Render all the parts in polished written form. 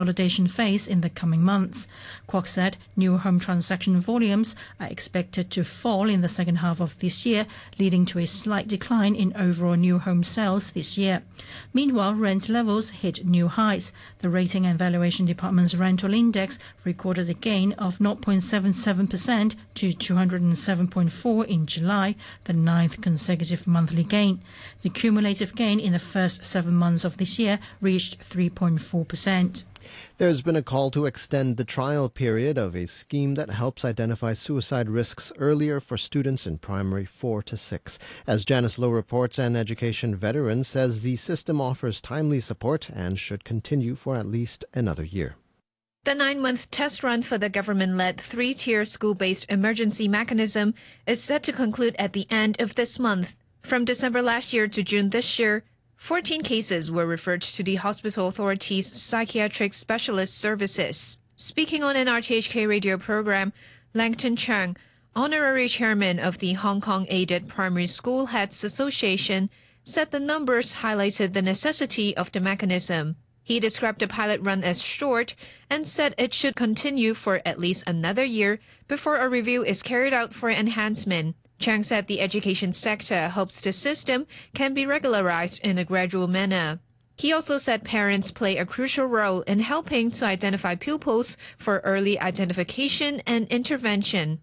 consolidation phase in the coming months. Kwok said new home transaction volumes are expected to fall in the second half of this year, leading to a slight decline in overall new home sales this year. Meanwhile, rent levels hit new highs. The Rating and Valuation Department's rental index recorded a gain of 0.77% to 207.4 in July, the 9th consecutive monthly gain. The cumulative gain in the first 7 months of this year reached 3.4%. There's been a call to extend the trial period of a scheme that helps identify suicide risks earlier for students in primary 4 to 6. As Janice Lowe reports, an education veteran says the system offers timely support and should continue for at least another year. The 9-month test run for the government-led 3-tier school-based emergency mechanism is set to conclude at the end of this month. From December last year to June this year, 14 cases were referred to the Hospital Authority's Psychiatric Specialist Services. Speaking on an RTHK radio program, Langton Chung, honorary chairman of the Hong Kong Aided Primary School Heads Association, said the numbers highlighted the necessity of the mechanism. He described the pilot run as short and said it should continue for at least another year before a review is carried out for enhancement. Chang said the education sector hopes the system can be regularized in a gradual manner. He also said parents play a crucial role in helping to identify pupils for early identification and intervention.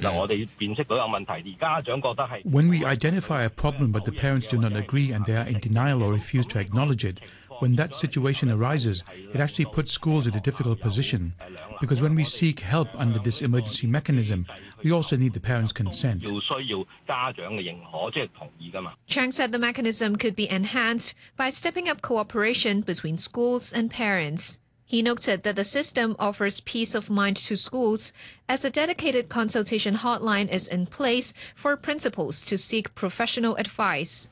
When we identify a problem but the parents do not agree and they are in denial or refuse to acknowledge it, when that situation arises, it actually puts schools in a difficult position. Because when we seek help under this emergency mechanism, we also need the parents' consent. Chang said the mechanism could be enhanced by stepping up cooperation between schools and parents. He noted that the system offers peace of mind to schools as a dedicated consultation hotline is in place for principals to seek professional advice.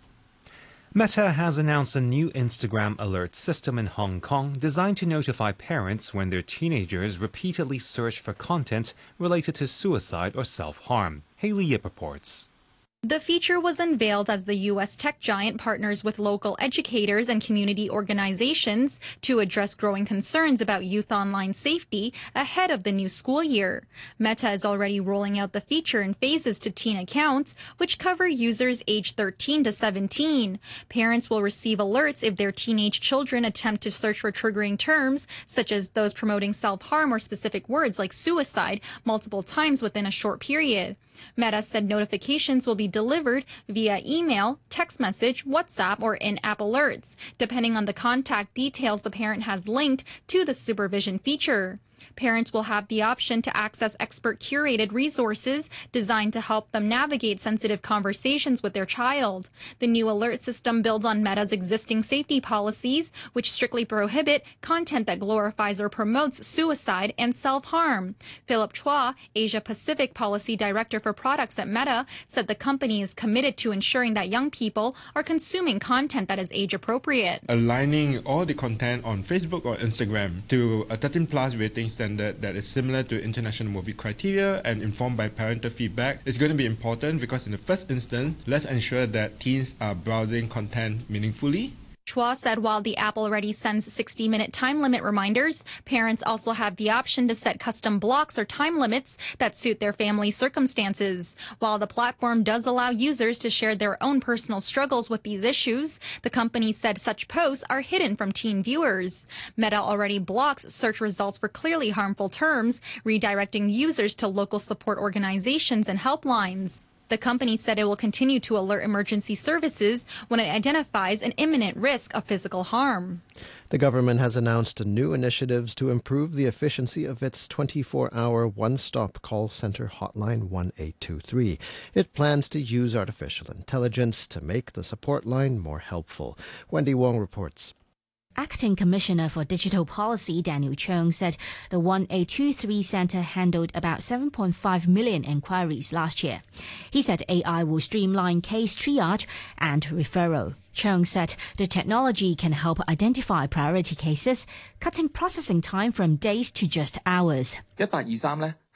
Meta has announced a new Instagram alert system in Hong Kong designed to notify parents when their teenagers repeatedly search for content related to suicide or self-harm. Hayley Yip reports. The feature was unveiled as the U.S. tech giant partners with local educators and community organizations to address growing concerns about youth online safety ahead of the new school year. Meta is already rolling out the feature in phases to teen accounts, which cover users aged 13 to 17. Parents will receive alerts if their teenage children attempt to search for triggering terms, such as those promoting self-harm or specific words like suicide, multiple times within a short period. Meta said notifications will be delivered via email, text message, WhatsApp, or in-app alerts, depending on the contact details the parent has linked to the supervision feature. Parents will have the option to access expert-curated resources designed to help them navigate sensitive conversations with their child. The new alert system builds on Meta's existing safety policies, which strictly prohibit content that glorifies or promotes suicide and self-harm. Philip Chua, Asia-Pacific Policy Director for Products at Meta, said the company is committed to ensuring that young people are consuming content that is age-appropriate. Aligning all the content on Facebook or Instagram to a 13+ rating standard that is similar to international movie criteria and informed by parental feedback is going to be important because in the first instance, let's ensure that teens are browsing content meaningfully. Chua said while the app already sends 60-minute time limit reminders, parents also have the option to set custom blocks or time limits that suit their family circumstances. While the platform does allow users to share their own personal struggles with these issues, the company said such posts are hidden from teen viewers. Meta already blocks search results for clearly harmful terms, redirecting users to local support organizations and helplines. The company said it will continue to alert emergency services when it identifies an imminent risk of physical harm. The government has announced new initiatives to improve the efficiency of its 24-hour one-stop call center hotline 1823. It plans to use artificial intelligence to make the support line more helpful. Wendy Wong reports. Acting Commissioner for Digital Policy Daniel Cheung said the 1823 centre handled about 7.5 million inquiries last year. He said AI will streamline case triage and referral. Cheung said the technology can help identify priority cases, cutting processing time from days to just hours. 1823呢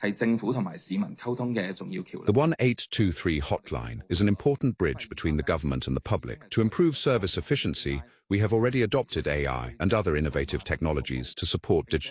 係政府同埋市民溝通嘅重要橋梁。 The 1823 hotline is an important bridge between the government and the public. To improve service efficiency, we have already adopted AI and other innovative technologies to support digital